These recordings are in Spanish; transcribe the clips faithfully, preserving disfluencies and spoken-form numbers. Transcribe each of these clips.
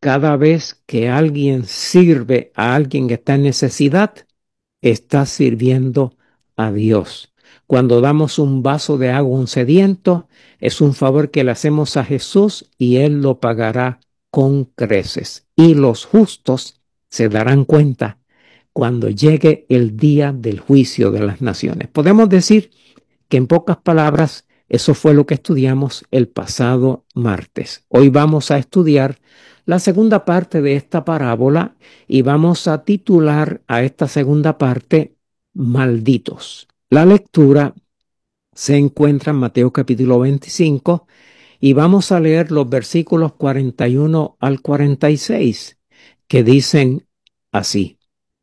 Cada vez que alguien sirve a alguien que está en necesidad, está sirviendo a Dios. Cuando damos un vaso de agua a un sediento, es un favor que le hacemos a Jesús y Él lo pagará con creces. Y los justos se darán cuenta cuando llegue el día del juicio de las naciones. Podemos decir que en pocas palabras, eso fue lo que estudiamos el pasado martes. Hoy vamos a estudiar la segunda parte de esta parábola y vamos a titular a esta segunda parte Malditos. La lectura se encuentra en Mateo capítulo veinticinco y vamos a leer los versículos cuarenta y uno al cuarenta y seis que dicen así.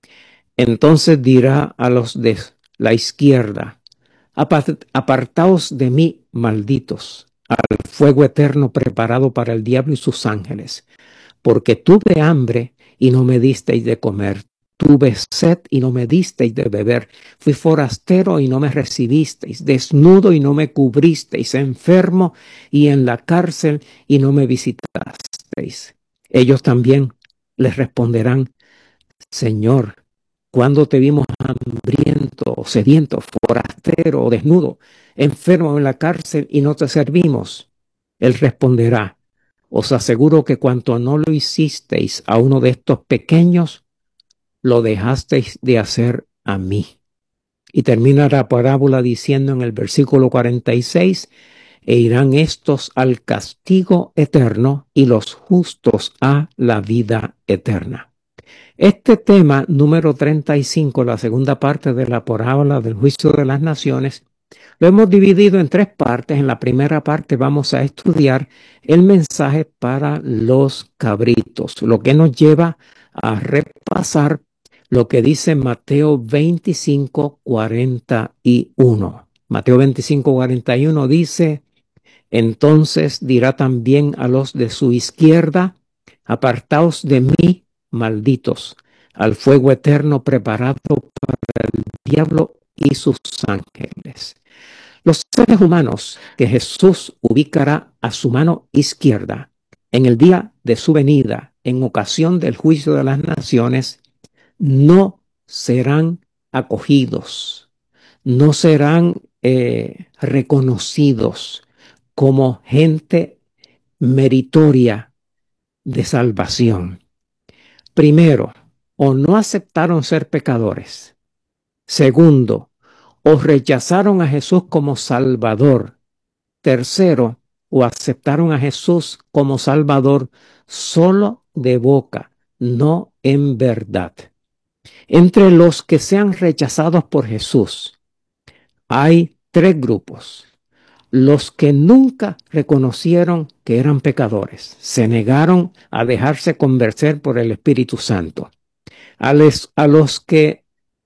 Entonces dirá a los de la izquierda: Apartaos de mí, malditos, al fuego eterno preparado para el diablo y sus ángeles, porque tuve hambre y no me disteis de comer, tuve sed y no me disteis de beber, fui forastero y no me recibisteis, desnudo y no me cubristeis, enfermo y en la cárcel y no me visitasteis. Ellos también les responderán: Señor, ¿cuándo te vimos hambriento o sediento, forastero o desnudo, enfermo en la cárcel y no te servimos? Él responderá: Os aseguro que cuanto no lo hicisteis a uno de estos pequeños, lo dejasteis de hacer a mí. Y termina la parábola diciendo en el versículo cuarenta y seis: E irán estos al castigo eterno y los justos a la vida eterna. Este tema número treinta y cinco, la segunda parte de la parábola del juicio de las naciones, lo hemos dividido en tres partes. En la primera parte vamos a estudiar el mensaje para los cabritos, lo que nos lleva a repasar lo que dice Mateo veinticinco, cuarenta y uno. Mateo veinticinco, cuarenta y uno dice: Entonces dirá también a los de su izquierda: Apartaos de mí, malditos, al fuego eterno preparado para el diablo y sus ángeles. Los seres humanos que Jesús ubicará a su mano izquierda en el día de su venida, en ocasión del juicio de las naciones, no serán acogidos, no serán eh, reconocidos como gente meritoria de salvación. Primero, o no aceptaron ser pecadores. Segundo, o rechazaron a Jesús como Salvador. Tercero, o aceptaron a Jesús como Salvador solo de boca, no en verdad. Entre los que sean rechazados por Jesús, hay tres grupos. Los que nunca reconocieron que eran pecadores, se negaron a dejarse convencer por el Espíritu Santo. A, les, a los que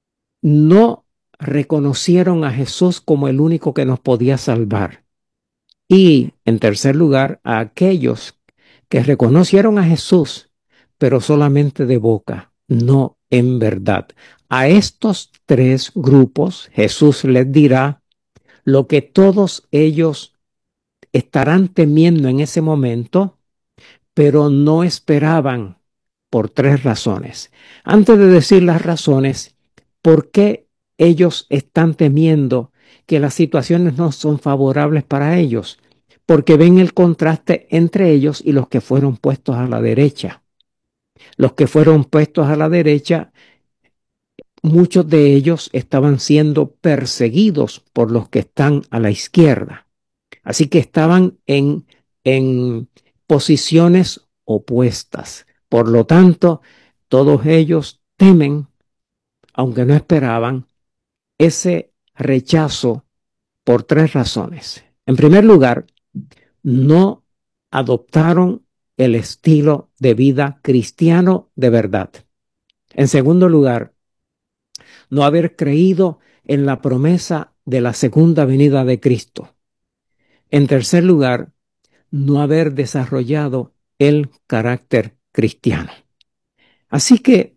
no reconocieron a Jesús como el único que nos podía salvar. Y, en tercer lugar, a aquellos que reconocieron a Jesús, pero solamente de boca, no en verdad. A estos tres grupos Jesús les dirá lo que todos ellos estarán temiendo en ese momento, pero no esperaban, por tres razones. Antes de decir las razones, ¿por qué ellos están temiendo que las situaciones no son favorables para ellos? Porque ven el contraste entre ellos y los que fueron puestos a la derecha. Los que fueron puestos a la derecha, muchos de ellos estaban siendo perseguidos por los que están a la izquierda. Así que estaban en, en posiciones opuestas. Por lo tanto, todos ellos temen, aunque no esperaban, ese rechazo por tres razones. En primer lugar, no adoptaron el estilo de vida cristiano de verdad. En segundo lugar, no haber creído en la promesa de la segunda venida de Cristo. En tercer lugar, no haber desarrollado el carácter cristiano. Así que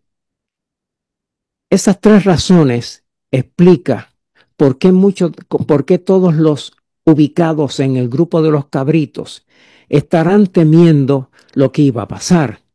esas tres razones explican por qué muchos, por qué todos los ubicados en el grupo de los cabritos estarán temiendo lo que iba a pasar.